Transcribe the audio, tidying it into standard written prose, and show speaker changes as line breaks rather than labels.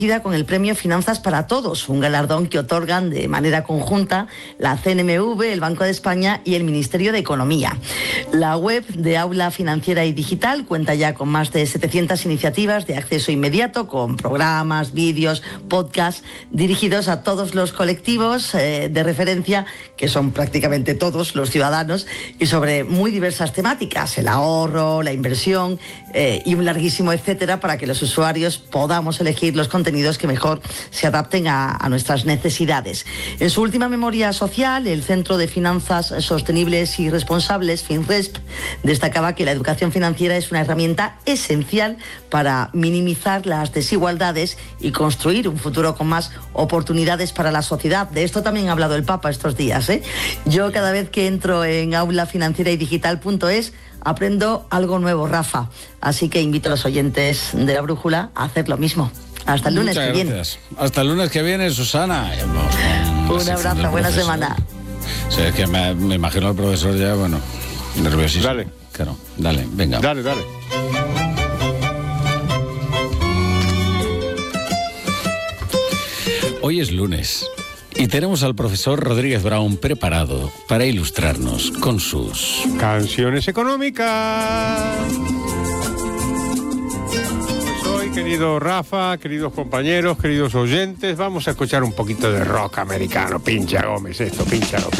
con el premio Finanzas para Todos, un galardón que otorgan de manera conjunta la CNMV, el Banco de España y el Ministerio de Economía. La web de Aula Financiera y Digital cuenta ya con más de 700 iniciativas de acceso inmediato, con programas, vídeos, podcasts dirigidos a todos los colectivos de referencia, que son prácticamente todos los ciudadanos, y sobre muy diversas temáticas, el ahorro, la inversión y un larguísimo etcétera, para que los usuarios podamos elegir los contenidos que mejor se adapten a nuestras necesidades. En su última memoria social, el Centro de Finanzas Sostenibles y Responsables, FinResp, destacaba que la educación financiera es una herramienta esencial para minimizar las desigualdades y construir un futuro con más oportunidades para la sociedad. De esto también ha hablado el Papa estos días, ¿eh? Yo cada vez que entro en aulafinancieraydigital.es aprendo algo nuevo, Rafa. Así que invito a los oyentes de La Brújula a hacer lo mismo. Hasta el lunes que viene.
Hasta el lunes que viene, Susana.
Un abrazo, buena semana.
Sí, es que me imagino al profesor ya, nerviosísimo.
Dale.
Claro, dale, venga.
Dale.
Hoy es lunes y tenemos al profesor Rodríguez Brown preparado para ilustrarnos con sus
canciones económicas. Querido Rafa, queridos compañeros, queridos oyentes, vamos a escuchar un poquito de rock americano. Pincha Gómez, pinchalo.